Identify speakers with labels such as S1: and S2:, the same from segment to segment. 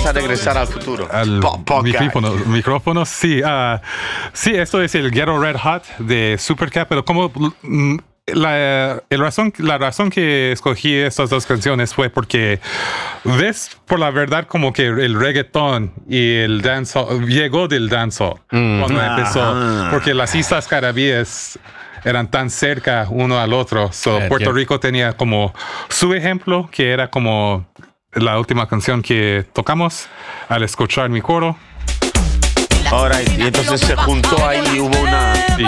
S1: vas a regresar al futuro.
S2: Al micrófono, sí. Sí, esto es el Ghetto Red Hot de Supercat, pero como la razón que escogí estas dos canciones fue porque por la verdad como que el reggaetón y el dancehall llegó del dancehall cuando empezó, porque las Islas Caribes eran tan cerca uno al otro. Puerto Rico tenía como su ejemplo, que era como la última canción que tocamos al escuchar mi coro.
S1: Ahora, y entonces se juntó ahí, hubo una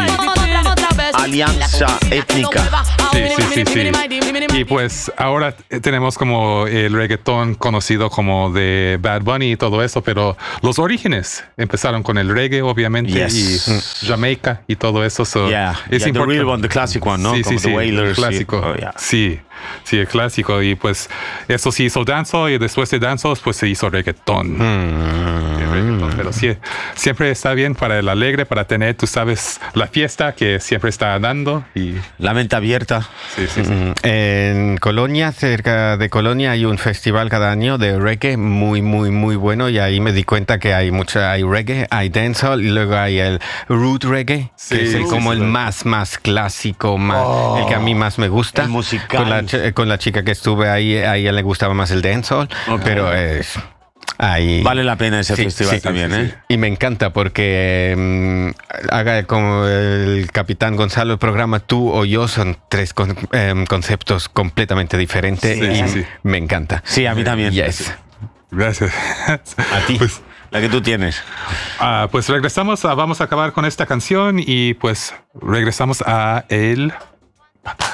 S1: alianza étnica.
S2: Sí. Y pues ahora tenemos como el reggaetón conocido como de Bad Bunny y todo eso, pero los orígenes empezaron con el reggae, obviamente, y Jamaica y todo eso.
S1: Es importante. The real one, the classic one, ¿no?
S2: Sí,
S1: The Wailers.
S2: El clásico. Sí, el clásico. Y pues eso se hizo dancehall y después de dancehall pues se hizo reggaetón. Pero sí, siempre está bien para el alegre, para tener, tú sabes, la fiesta que siempre está dando. Y
S1: la mente abierta.
S2: Sí.
S3: En Colonia, cerca de Colonia, hay un festival cada año de reggae muy, muy, muy bueno, y ahí me di cuenta que hay reggae, hay dancehall, y luego hay el root reggae, que es el más clásico, el que a mí más me gusta.
S1: El musical.
S3: Con la chica que estuve ahí, a ella le gustaba más el dancehall, pero ahí
S1: vale la pena ese festival también, ¿eh?
S3: Y me encanta porque haga como el Capitán Gonzalo el programa, tú o yo, son tres conceptos completamente diferentes y me encanta.
S1: Sí, a mí también.
S3: Yes.
S2: Gracias.
S1: A ti. Pues, la que tú tienes.
S2: Pues regresamos, vamos a acabar con esta canción y pues regresamos a el...